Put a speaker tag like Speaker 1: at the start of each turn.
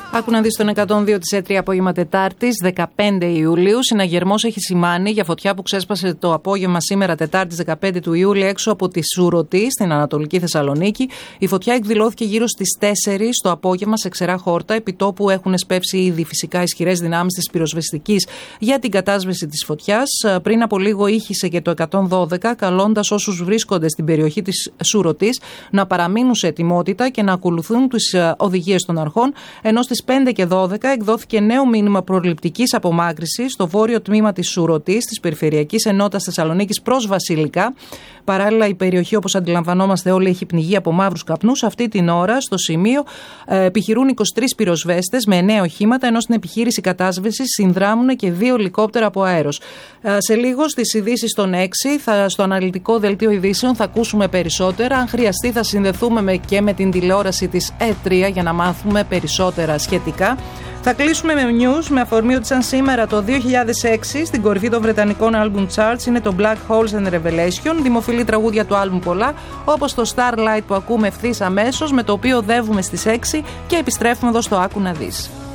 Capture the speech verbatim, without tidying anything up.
Speaker 1: Άκου να δεις τον εκατόν δύο της ΕΤΡΙ απόγευμα Τετάρτης, δεκαπέντε Ιουλίου. Συναγερμός έχει σημάνει για φωτιά που ξέσπασε το απόγευμα σήμερα Τετάρτης δεκαπέντε του Ιούλη έξω από τη Σουρωτή στην Ανατολική Θεσσαλονίκη. Η φωτιά εκδηλώθηκε γύρω στις τέσσερις το απόγευμα σε ξερά χόρτα. Επιτόπου έχουν σπεύσει ήδη φυσικά ισχυρές δυνάμεις της πυροσβεστικής για την κατάσβεση της φωτιάς. Πριν από λίγο ήχησε και το εκατόν δώδεκα, καλώντας όσους βρίσκονται στην περιοχή της Σουρωτής να παραμείνουν σε ετοιμότητα και να ακολουθούν τις οδηγίες των αρχών. Ενώ στις πέντε και δώδεκα εκδόθηκε νέο μήνυμα προληπτικής απομάκρυσης στο βόρειο τμήμα της Σουρωτής, της Περιφερειακής Ενότητας Θεσσαλονίκης προς Βασιλικά. Παράλληλα, η περιοχή, όπως αντιλαμβανόμαστε όλοι, έχει πνιγεί από μαύρους καπνούς. Αυτή την ώρα, στο σημείο, επιχειρούν είκοσι τρεις πυροσβέστες με εννέα οχήματα, ενώ στην επιχείρηση κατάσβεσης συνδράμουν και δύο ελικόπτερα από αέρος. Σε λίγο, στις ειδήσεις των έξι, θα, στο αναλυτικό δελτίο ειδήσεων, θα ακούσουμε περισσότερα. Αν χρειαστεί, θα συνδεθούμε με, και με την τηλεόραση της ΕΤΡΙ για να μάθουμε περισσότερα σχετικά. Θα κλείσουμε με news με αφορμή ότι σαν σήμερα το δύο χιλιάδες έξι στην κορυφή των βρετανικών album charts είναι το Black Holes and Revelation, δημοφιλή τραγούδια του album πολλά, όπως το Starlight που ακούμε ευθύς αμέσως, με το οποίο οδεύουμε στις έξι και επιστρέφουμε εδώ στο Άκου να δεις.